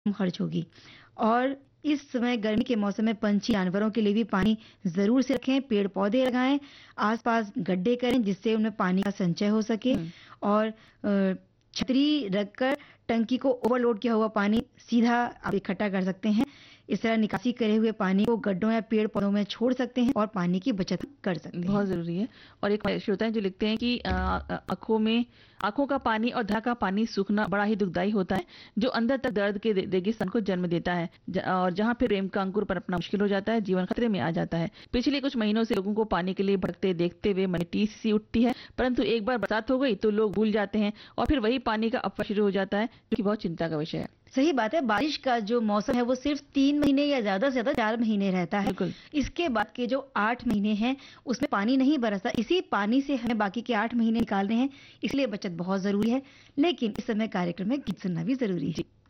खर्च होगी। और इस समय गर्मी के मौसम में पंछी जानवरों के लिए भी पानी ज़रूर से रखें, पेड़-पौधे लगाएँ, आस-पास गड्ढे करें जिससे उनमें पानी का संचय हो सके हुँ। और छतरी रखकर टंकी को ओवरलोड किया हुआ पानी सीधा आप इकट्ठा कर सकते हैं। इस तरह निकासी करे हुए पानी को गड्ढों या पेड़-पौधों में छोड़ सकते हैं और पानी की बचत कर सकते बहुत हैं। ज़रूरी है। और एक श्रोता हैं जो लिखते हैं कि आँखों का पानी और धरा का पानी सूखना बड़ा ही दुखदाई होता है, जो अंदर तक दर्द के रेगिस्तान को जन्म देता है और जहाँ फिर प्रेम का अंकुर पनपना मुश्किल हो जाता है, जीवन खतरे में आ जाता है। पिछले कुछ महीनों से लोगों को पानी के लिए भटकते देखते हुए मन में टीस सी उठती है, परंतु एक बार बरसात हो गई तो लोग भूल जाते हैं और फिर वही पानी का अपव्यय शुरू हो जाता है, जो कि बहुत चिंता का विषय है। सही बात है, बारिश का जो मौसम है वो सिर्फ 3 महीने या ज़्यादा से ज़्यादा 4 महीने रहता है। बिल्कुल। इसके बाद के जो 8 महीने हैं उसमें पानी नहीं बरसता। इसी पानी से हमें बाकी के 8 महीने निकालने हैं, इसलिए बचत बहुत ज़रूरी है। लेकिन इस समय कार्यक्रम में गीत सुनना भी ज़रूरी है। जी।